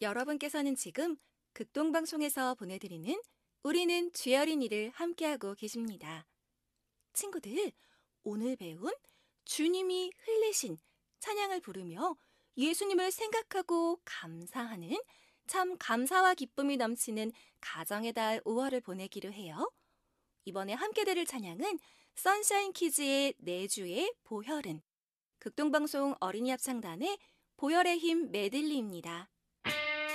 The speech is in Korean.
여러분께서는 지금 극동방송에서 보내드리는 우리는 주여린이를 함께하고 계십니다. 친구들, 오늘 배운 주님이 흘리신 찬양을 부르며 예수님을 생각하고 감사하는 참 감사와 기쁨이 넘치는 가정의 달 5월을 보내기로 해요. 이번에 함께 들을 찬양은 선샤인 키즈의 내주의 보혈은, 극동방송 어린이 합창단의 보혈의 힘 메들리입니다.